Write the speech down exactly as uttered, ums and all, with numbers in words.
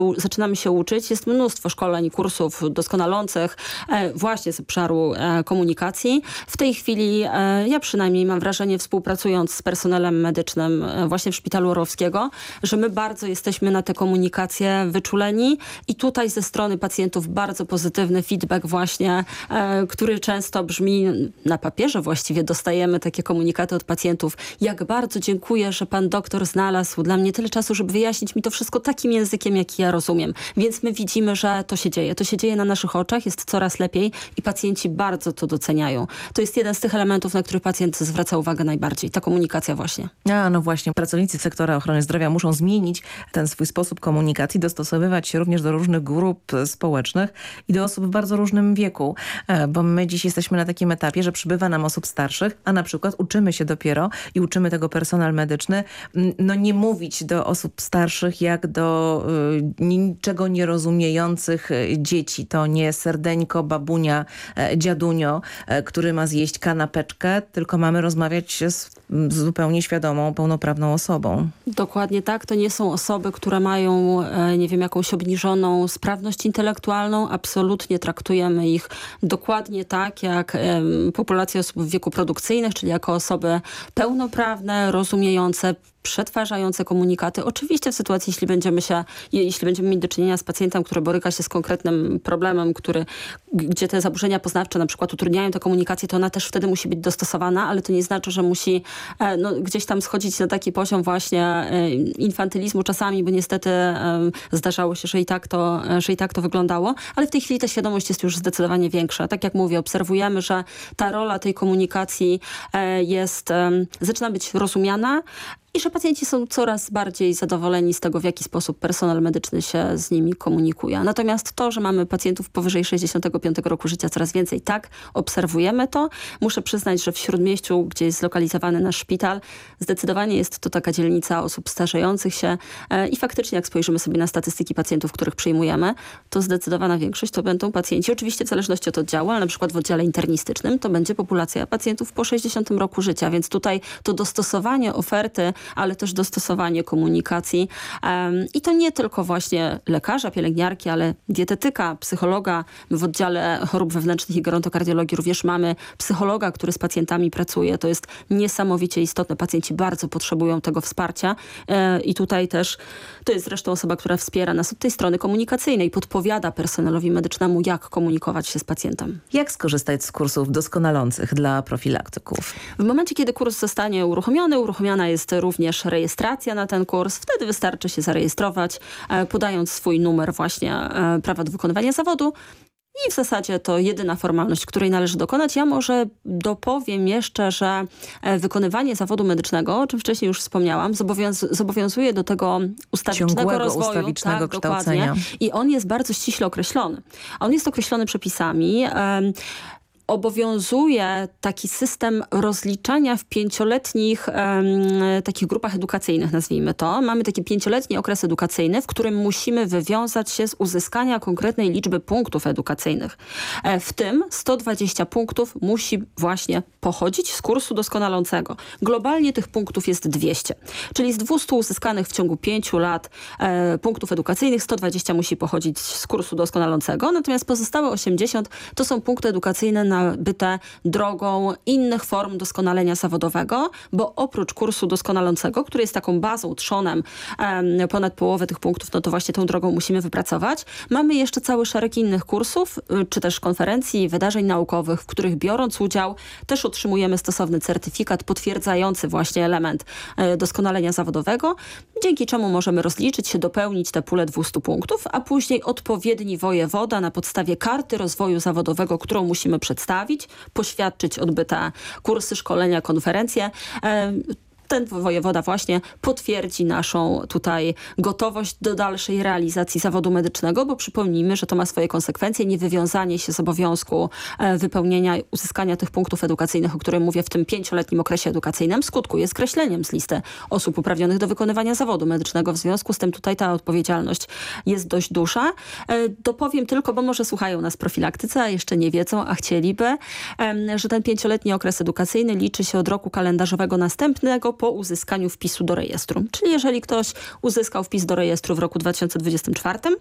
u- zaczynamy się uczyć. Jest mnóstwo szkoleń, kursów doskonalących e, właśnie z obszaru e, komunikacji. W tej chwili e, ja przynajmniej mam wrażenie, współpracując z personelem medycznym e, właśnie w Szpitalu Orłowskiego, że my bardzo jesteśmy na tę komunikację wyczuleni i tutaj ze strony pacjentów bardzo pozytywny feedback właśnie, e, który często brzmi na papierze właściwie. Dostajemy takie komunikaty od pacjentów. Jak bardzo dziękuję, że pan doktor znalazł dla mnie tyle czasu, żeby wyjaśnić mi to wszystko takim językiem, jaki ja rozumiem. Więc my widzimy, że to się dzieje. To się dzieje na naszych oczach, jest coraz lepiej i pacjenci bardzo to doceniają. To jest jeden z tych elementów, na który pacjent zwraca uwagę najbardziej. Ta komunikacja właśnie. A no właśnie, pracownicy sektora ochrony zdrowia muszą zmienić ten swój sposób komunikacji, dostosowywać się również do różnych grup społecznych i do osób w bardzo różnym wieku, E, bo my dziś jesteśmy na takim etapie, że przybywa nam osób starszych, a na przykład uczymy się dopiero i uczymy tego personel medyczny, m, no nie mówić do osób starszych jak do y, niczego nierozumiejących y, dzieci. To nie serdeńko, babunia, e, dziadunio, e, który ma zjeść kanapeczkę, tylko mamy rozmawiać z, z zupełnie świadomą, pełnoprawną osobą. Dokładnie tak. To nie są osoby, które mają, e, nie wiem, jakąś obniżoną sprawność intelektualną. Absolutnie traktujemy ich dokładnie tak, jak em, populacja osób w wieku produkcyjnych, czyli jako osoby pełnoprawne, rozumiejące, przetwarzające komunikaty. Oczywiście w sytuacji, jeśli będziemy się, jeśli będziemy mieć do czynienia z pacjentem, który boryka się z konkretnym problemem, który, gdzie te zaburzenia poznawcze na przykład utrudniają tę komunikację, to ona też wtedy musi być dostosowana, ale to nie znaczy, że musi e, no, gdzieś tam schodzić na taki poziom właśnie e, infantylizmu czasami, bo niestety e, zdarzało się, że i, tak to, e, że i tak to wyglądało, ale w tej chwili ta świadomość jest już zdecydowanie większa. Tak jak mówię, obserwujemy, że ta rola tej komunikacji e, jest, e, zaczyna być rozumiana, i że pacjenci są coraz bardziej zadowoleni z tego, w jaki sposób personel medyczny się z nimi komunikuje. Natomiast to, że mamy pacjentów powyżej sześćdziesiątego piątego roku życia coraz więcej, tak, obserwujemy to. Muszę przyznać, że w Śródmieściu, gdzie jest zlokalizowany nasz szpital, zdecydowanie jest to taka dzielnica osób starzejących się e, i faktycznie jak spojrzymy sobie na statystyki pacjentów, których przyjmujemy, to zdecydowana większość to będą pacjenci, oczywiście w zależności od oddziału, ale na przykład w oddziale internistycznym to będzie populacja pacjentów po sześćdziesiątym roku życia, więc tutaj to dostosowanie oferty, ale też dostosowanie komunikacji. Um, I to nie tylko właśnie lekarza, pielęgniarki, ale dietetyka, psychologa. My w oddziale chorób wewnętrznych i gerontokardiologii również mamy psychologa, który z pacjentami pracuje. To jest niesamowicie istotne. Pacjenci bardzo potrzebują tego wsparcia e, i tutaj też to jest zresztą osoba, która wspiera nas od tej strony komunikacyjnej, podpowiada personelowi medycznemu, jak komunikować się z pacjentem. Jak skorzystać z kursów doskonalących dla profilaktyków? W momencie, kiedy kurs zostanie uruchomiony, uruchomiona jest również rejestracja na ten kurs. Wtedy wystarczy się zarejestrować, e, podając swój numer właśnie e, prawa do wykonywania zawodu. I w zasadzie to jedyna formalność, której należy dokonać. Ja może dopowiem jeszcze, że e, wykonywanie zawodu medycznego, o czym wcześniej już wspomniałam, zobowiąz zobowiązuje do tego ustawicznego Ciągłego, rozwoju. ustawicznego tak, kształcenia. dokładnie. I on jest bardzo ściśle określony. On jest określony przepisami. E, Obowiązuje taki system rozliczania w pięcioletnich um, takich grupach edukacyjnych, nazwijmy to. Mamy taki pięcioletni okres edukacyjny, w którym musimy wywiązać się z uzyskania konkretnej liczby punktów edukacyjnych. E, w tym sto dwadzieścia punktów musi właśnie pochodzić z kursu doskonalącego. Globalnie tych punktów jest dwieście. Czyli z dwustu uzyskanych w ciągu pięciu lat e, punktów edukacyjnych sto dwadzieścia musi pochodzić z kursu doskonalącego, natomiast pozostałe osiemdziesiąt to są punkty edukacyjne na nabyte drogą innych form doskonalenia zawodowego, bo oprócz kursu doskonalącego, który jest taką bazą, trzonem um, ponad połowę tych punktów, no to właśnie tą drogą musimy wypracować. Mamy jeszcze cały szereg innych kursów, czy też konferencji, wydarzeń naukowych, w których biorąc udział też otrzymujemy stosowny certyfikat potwierdzający właśnie element e, doskonalenia zawodowego, dzięki czemu możemy rozliczyć się, dopełnić tę pulę dwieście punktów, a później odpowiedni wojewoda na podstawie karty rozwoju zawodowego, którą musimy przedstawić, poświadczyć odbyte kursy, szkolenia, konferencje. E, ten wojewoda właśnie potwierdzi naszą tutaj gotowość do dalszej realizacji zawodu medycznego, bo przypomnijmy, że to ma swoje konsekwencje. Niewywiązanie się z obowiązku e, wypełnienia, uzyskania tych punktów edukacyjnych, o którym mówię w tym pięcioletnim okresie edukacyjnym, skutkuje skreśleniem z listy osób uprawnionych do wykonywania zawodu medycznego. W związku z tym tutaj ta odpowiedzialność jest dość duża. E, dopowiem tylko, bo może słuchają nas profilaktycy, a jeszcze nie wiedzą, a chcieliby, e, że ten pięcioletni okres edukacyjny liczy się od roku kalendarzowego następnego po uzyskaniu wpisu do rejestru. Czyli jeżeli ktoś uzyskał wpis do rejestru w roku dwa tysiące dwudziestym czwartym,